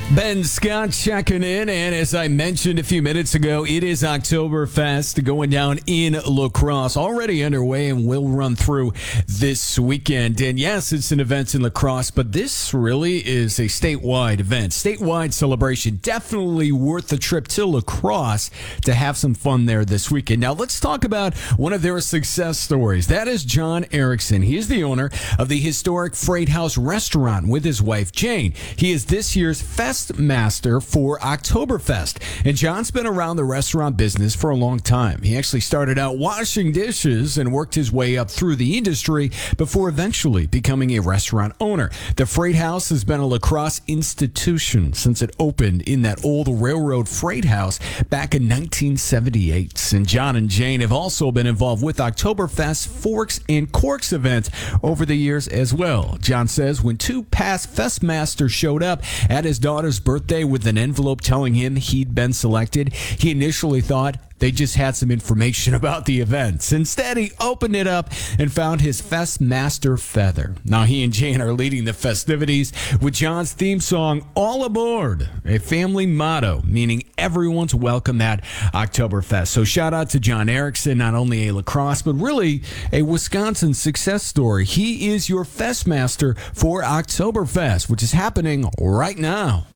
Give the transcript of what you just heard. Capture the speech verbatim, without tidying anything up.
Ben Scott checking in, and as I mentioned a few minutes ago, it is Oktoberfest going down in La Crosse, already underway, and we'll run through this weekend. And yes, it's an event in La Crosse, but this really is a statewide event, statewide celebration. Definitely worth the trip to La Crosse to have some fun there this weekend. Now, let's talk about one of their success stories. That is John Erickson. He is the owner of the historic Freight House restaurant with his wife, Jane. He is this year's Fest Master for Oktoberfest. And John's been around the restaurant business for a long time. He actually started out washing dishes and worked his way up through the industry before eventually becoming a restaurant owner. The Freight House has been a La Crosse institution since it opened in that old railroad freight house back in nineteen seventy-eight. And John and Jane have also been involved with Oktoberfest, Forks, and Corks events over the years as well. John says when two past Festmasters showed up at his daughter's birthday with an envelope telling him he'd been selected, he initially thought they just had some information about the events. Instead, he opened it up and found his Festmaster feather. Now, he and Jane are leading the festivities with John's theme song, All Aboard, a family motto, meaning everyone's welcome at Oktoberfest. So shout out to John Erickson, not only a La Crosse, but really a Wisconsin success story. He is your Festmaster for Oktoberfest, which is happening right now.